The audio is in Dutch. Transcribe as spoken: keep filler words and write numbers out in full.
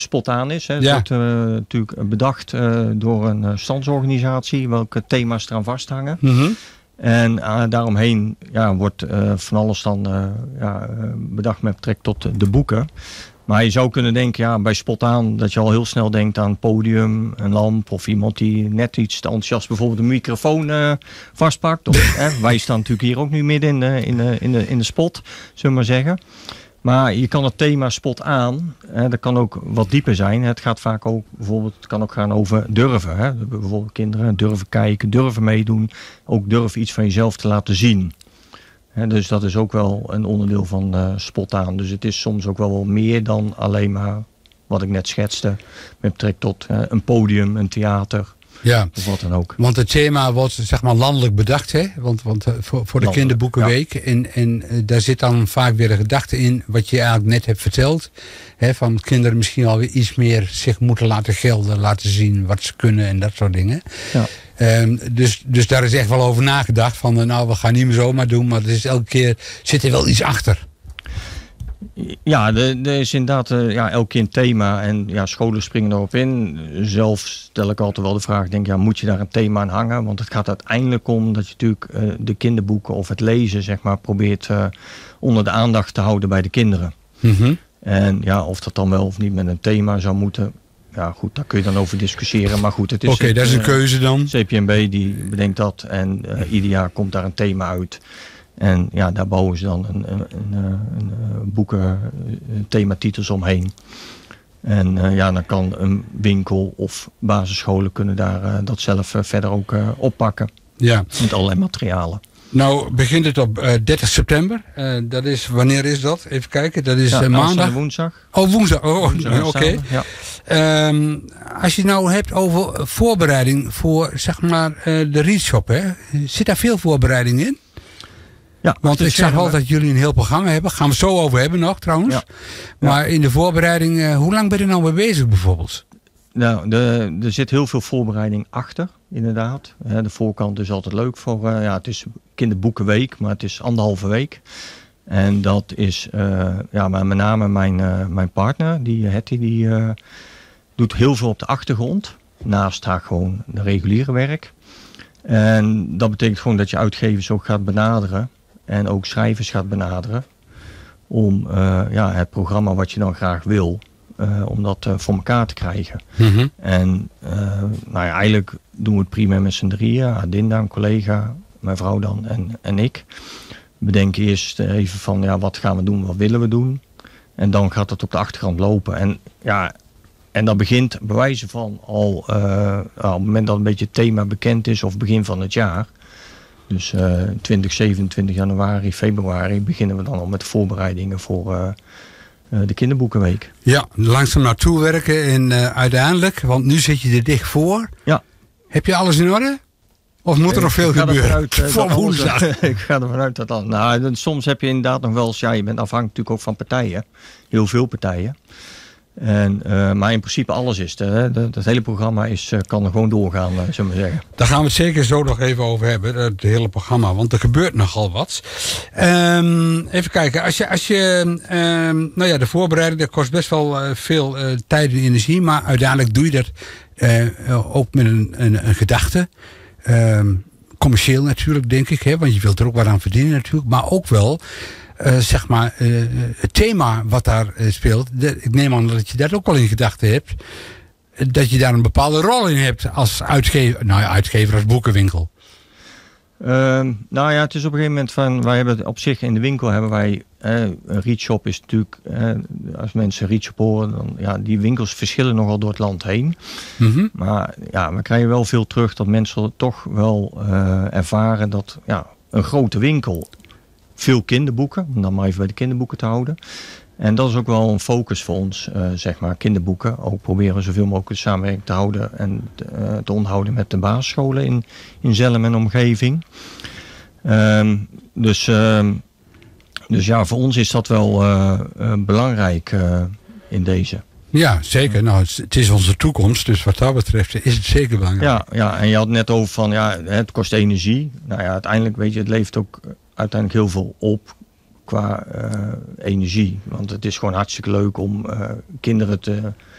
spontaan is. Hè. Het Ja. wordt uh, natuurlijk bedacht uh, door een uh, standsorganisatie welke thema's eraan vasthangen. Mm-hmm. En uh, daaromheen ja, wordt uh, van alles dan uh, ja, uh, bedacht met betrekking tot de boeken. Maar je zou kunnen denken, ja, bij spontaan dat je al heel snel denkt aan het podium, een lamp of iemand die net iets te enthousiast bijvoorbeeld een microfoon uh, vastpakt. Of, hè, wij staan natuurlijk hier ook nu midden in de, in de, in de, in de spot, zullen we maar zeggen. Maar je kan het thema spot aan, hè, dat kan ook wat dieper zijn. Het gaat vaak ook, bijvoorbeeld, het kan ook gaan over durven. Hè. Bijvoorbeeld kinderen durven kijken, durven meedoen, ook durven iets van jezelf te laten zien. He, dus dat is ook wel een onderdeel van uh, spot aan. Dus het is soms ook wel, wel meer dan alleen maar wat ik net schetste. Met betrekking tot uh, een podium, een theater. Ja, of wat dan ook. Want het thema wordt zeg maar landelijk bedacht, hè? Want, want uh, voor, voor de Landelijk, kinderboekenweek. Ja. En, en uh, daar zit dan vaak weer een gedachte in wat je eigenlijk net hebt verteld. Hè? Van kinderen misschien alweer iets meer zich moeten laten gelden, laten zien wat ze kunnen en dat soort dingen. Ja. Um, dus, dus daar is echt wel over nagedacht. Van uh, nou, we gaan niet meer zomaar doen, maar er is elke keer zit er wel iets achter. Ja, er, er is inderdaad uh, ja, elke keer een thema en ja, scholen springen erop in. Zelf stel ik altijd wel de vraag, denk ja, moet je daar een thema aan hangen? Want het gaat uiteindelijk om dat je natuurlijk uh, de kinderboeken of het lezen, zeg maar, probeert uh, onder de aandacht te houden bij de kinderen. Mm-hmm. En ja, of dat dan wel of niet met een thema zou moeten, ja goed, daar kun je dan over discussiëren. Maar goed, het is... Oké, okay, dat is een uh, keuze dan. C P M B die bedenkt dat en uh, ieder jaar komt daar een thema uit. En ja, daar bouwen ze dan een, een, een, een boeken, thematitels omheen. En uh, ja, dan kan een winkel of basisscholen kunnen daar uh, dat zelf uh, verder ook uh, oppakken. Ja. Met allerlei materialen. Nou begint het op uh, dertig september. Uh, dat is, wanneer is dat? Even kijken. Dat is ja, uh, maandag. woensdag. Oh, woensdag. Oh, oké. Okay. Ja. Um, als je het nou hebt over voorbereiding voor, zeg maar, uh, de readshop, hè? Zit daar veel voorbereiding in? Ja, want ik zag wel dat jullie een heel programma hebben. Gaan we het zo over hebben nog trouwens. Ja. Maar ja. in de voorbereiding, uh, hoe lang ben je er nou mee bezig bijvoorbeeld? Nou, de, er zit heel veel voorbereiding achter, inderdaad. De voorkant is altijd leuk voor, uh, ja, het is kinderboekenweek, maar het is anderhalve week. En dat is, uh, ja, maar met name mijn, uh, mijn partner, die Hetty, die uh, doet heel veel op de achtergrond. Naast haar gewoon de reguliere werk. En dat betekent gewoon dat je uitgevers ook gaat benaderen. En ook schrijvers gaat benaderen. Om uh, ja, het programma wat je dan graag wil. Uh, om dat uh, voor elkaar te krijgen. Mm-hmm. En uh, nou ja, eigenlijk doen we het prima met z'n drieën. Adinda, een collega, mijn vrouw dan en, en ik. We bedenken eerst even van ja, wat gaan we doen, wat willen we doen. En dan gaat het op de achtergrond lopen. En, ja, en dat begint bij wijze van al uh, op het moment dat een beetje het thema bekend is of begin van het jaar. Dus uh, twintig, zevenentwintig januari, februari beginnen we dan al met de voorbereidingen voor uh, uh, de kinderboekenweek. Ja, langzaam naartoe werken en uh, uiteindelijk, want nu zit je er dicht voor. Ja. Heb je alles in orde? Of moet er ik nog veel gebeuren? Vanuit, uh, voor woensdag. Ik ga er vanuit dat dan. Nou, soms heb je inderdaad nog wel eens, ja, je bent afhankelijk natuurlijk ook van partijen. Heel veel partijen. En, uh, maar in principe alles is er. Hè. Dat, dat hele programma is, uh, kan er gewoon doorgaan, uh, zullen we zeggen. Daar gaan we het zeker zo nog even over hebben, het hele programma. Want er gebeurt nogal wat. Um, even kijken. Als je, als je um, nou ja, de voorbereiding, dat kost best wel uh, veel uh, tijd en energie. Maar uiteindelijk doe je dat uh, ook met een, een, een gedachte. Um, commercieel natuurlijk, denk ik. Hè, want je wilt er ook wat aan verdienen natuurlijk. Maar ook wel... Uh, zeg maar, uh, het thema wat daar uh, speelt. De, ik neem aan dat je dat ook wel in gedachten hebt. Uh, dat je daar een bepaalde rol in hebt als uitgever. Nou ja, uitgever als boekenwinkel. Uh, nou ja, het is op een gegeven moment van... Wij hebben op zich in de winkel hebben wij... Uh, een readshop is natuurlijk... Uh, als mensen readshop horen... Dan, ja, die winkels verschillen nogal door het land heen. Mm-hmm. Maar ja, we krijgen wel veel terug... dat mensen toch wel uh, ervaren dat... Ja, een grote winkel... Veel kinderboeken, om dan maar even bij de kinderboeken te houden. En dat is ook wel een focus voor ons, uh, zeg maar, kinderboeken. Ook proberen zoveel mogelijk samenwerking te houden en te, uh, te onderhouden met de basisscholen in, in Zelhem en omgeving. Um, dus, uh, dus ja, voor ons is dat wel uh, uh, belangrijk uh, in deze. Ja, zeker. Nou, het is onze toekomst, dus wat dat betreft is het zeker belangrijk. Ja, ja, en je had net over van, ja, het kost energie. Nou ja, uiteindelijk, weet je, het levert ook uiteindelijk heel veel op qua uh, energie. Want het is gewoon hartstikke leuk om uh, kinderen te